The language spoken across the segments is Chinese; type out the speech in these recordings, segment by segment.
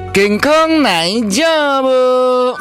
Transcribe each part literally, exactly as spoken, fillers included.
健康来食无？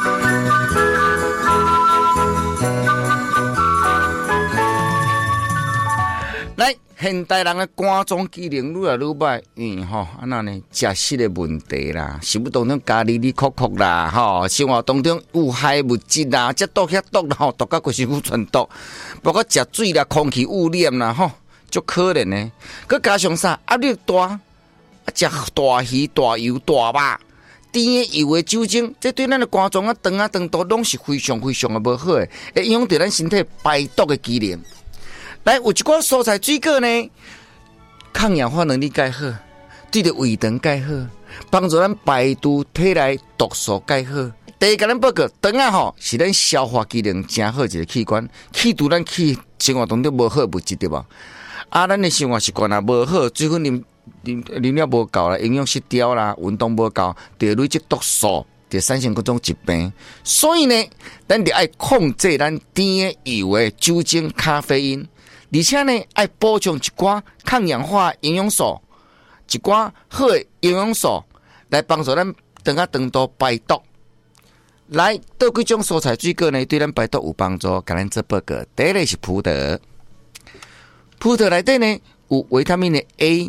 来，现代人的肝脏机能愈来愈歹，因为吼安那呢，食食的问题啦，食物当中加哩哩扣扣啦，吼，生活当中有害物质啦，这毒遐毒啦，吼，毒到规身躯全毒，包括食水啦、空气污染啦，吼，足可怜的。佮加上啥压力大，啊，食大鱼、大油、大肉。甜的、油的酒精，这对咱的肝脏啊、肠啊、肠道拢是非常非常的无好的，会影响到咱身体排毒的机能。来，有一寡蔬菜水果呢，抗氧化能力较好，对着胃肠较好，帮助咱排除体内毒素较好。第一个咱报告，肠啊吼是咱消化机能真好一个器官，去除咱去生活当中无好物质对吧？啊，咱的生活习惯啊无好，水分啉。啉啉了无够啦，营养失调啦，运动无够，就累积毒素，就产生各种疾病。所以呢，咱就要控制咱甜的、油的、酒精、咖啡因，而且呢，要补充一寡抗氧化营养素，一寡好的营养素来帮助咱肠啊肠道排毒。来，倒几种蔬菜水果呢，对咱排毒有帮助。甲咱做报告，第一个是葡萄，葡萄内底呢有维他命的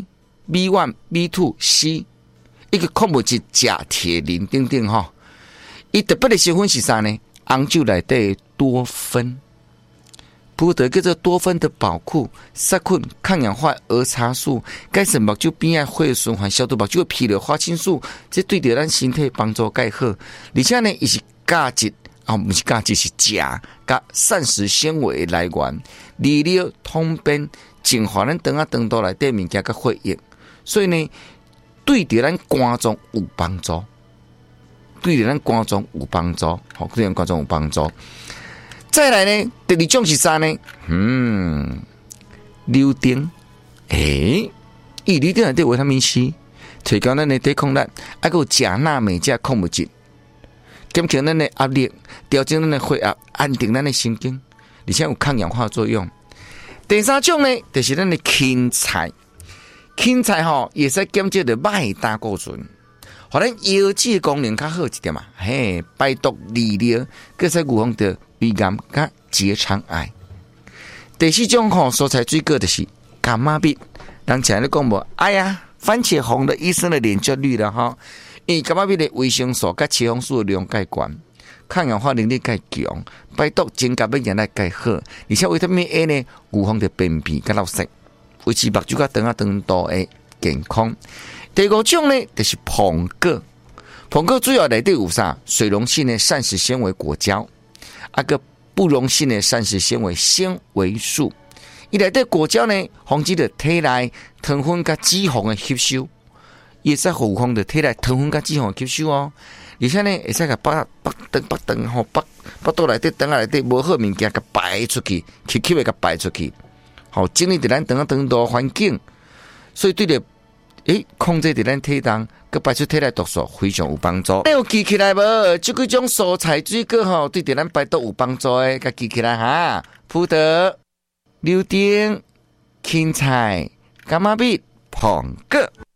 A。B 一 B 二 C 一个矿物质钾铁磷等等吼，伊特别的成分是啥呢？红酒内底多酚，葡萄叫做多酚的宝库，杀菌、抗氧化儿茶素，改善目睭边仔血循环，消除目睭的疲劳，花青素，这对着咱身体帮助介好。而且呢，伊是价值啊，不是价值是钾，甲膳食纤维的来源，利尿通便，净化咱肠啊肠道内底物件甲血液。所以呢，对着咱肝脏有帮助，对着咱肝脏有帮助，好，对咱肝脏有帮助。再来呢，第二种是啥呢？嗯，柳丁，诶，伊柳丁内底维他命 C， 提高咱的抵抗力，还有钾、钠、镁这矿物质，减轻咱的压力，调整咱的血压，安定咱的神经，而且有抗氧化作用。第三种呢，就是咱的芹菜。芹菜吼也是减少着歹胆固醇，互咱腰子的功能较好一点嘛，嘿，排毒利尿，佮使预防着胃癌佮结肠癌。第四种吼蔬菜水果就是柑仔蜜，人常咧讲无，哎呀，番茄红的医生的脸就绿了哈，因为柑仔蜜的维生素佮茄红素的量较悬，抗氧化能力较强，排毒增加免疫力较好，而且维他命 A 呢，预防着便秘佮落色。维持目睭甲肠啊肠道的健康。第五种呢，就是苹果。苹果主要内底有啥？水溶性的膳食纤维果胶，啊个不溶性的膳食纤维纤维素。伊内底果胶呢，防止着体内糖分甲脂肪的吸收，伊会使预防着体内糖分甲脂肪的吸收哦。而且呢，会使甲把把肠把肠吼把把肚内底肠啊内底无好物件甲排出去，吸吸的甲排出去。好，整理伫咱肠啊肠道环境，所以对着诶控制伫咱体重，佮排出体内毒素非常有帮助。你有记起来无？这几种蔬菜水果吼，对着咱排毒有帮助诶，佮记起来哈。葡萄、柳丁、芹菜、柑仔蜜、苹果。